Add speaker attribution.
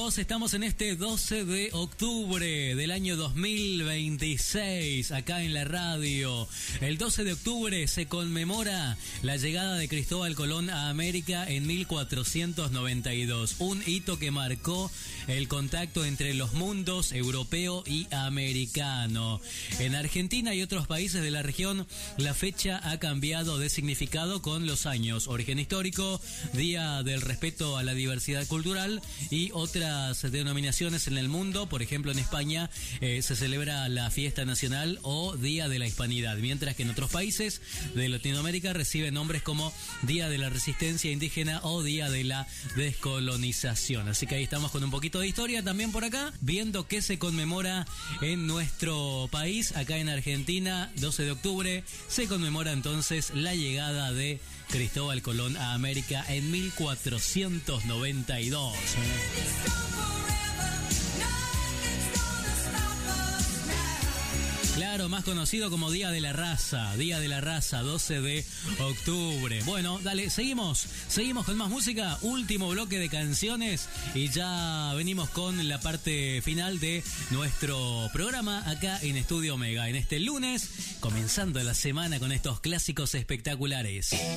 Speaker 1: amigos, estamos en este 12 de octubre del año 2026, acá en la radio. El 12 de octubre se conmemora la llegada de Cristóbal Colón a América en 1492, un hito que marcó el contacto entre los mundos europeo y americano. En Argentina y otros países de la región, la fecha ha cambiado de significado con los años. Origen histórico, Día del Respeto a la Diversidad Cultural y otras denominaciones en el mundo. Por ejemplo, en España se celebra la Fiesta Nacional o Día de la Hispanidad, mientras que en otros países de Latinoamérica reciben nombres como Día de la Resistencia Indígena o Día de la Descolonización. Así que ahí estamos con un poquito de historia también por acá, viendo qué se conmemora en nuestro país. Acá en Argentina, 12 de octubre, se conmemora entonces la llegada de Cristóbal Colón a América en 1492. Claro, más conocido como Día de la Raza, 12 de octubre. Bueno, dale, seguimos con más música, último bloque de canciones y ya venimos con la parte final de nuestro programa acá en Estudio Omega, en este lunes, comenzando la semana con estos clásicos espectaculares.